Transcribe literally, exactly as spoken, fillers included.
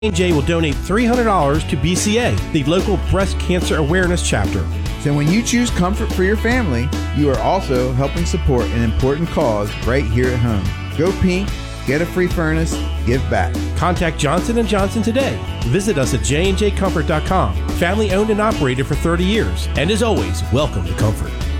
and J will donate three hundred dollars to B C A, the local breast cancer awareness chapter. So when you choose comfort for your family, you are also helping support an important cause right here at home. Go pink, get a free furnace, give back. Contact Johnson and Johnson today. Visit us at j and j comfort dot com. Family owned and operated for thirty years. And as always, welcome to Comfort.